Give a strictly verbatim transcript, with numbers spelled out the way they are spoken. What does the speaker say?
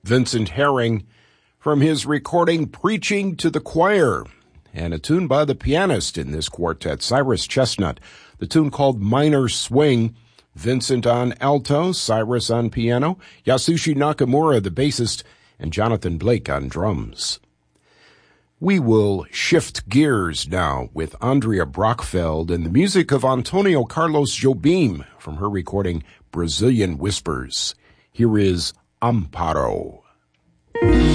Vincent Herring from his recording Preaching to the Choir, and a tune by the pianist in this quartet, Cyrus Chestnut, the tune called Minor Swing. Vincent on alto, Cyrus on piano, Yasushi Nakamura, the bassist, and Jonathan Blake on drums. We will shift gears now with Andrea Brockfeld and the music of Antonio Carlos Jobim from her recording Brazilian Whispers. Here is Amparo.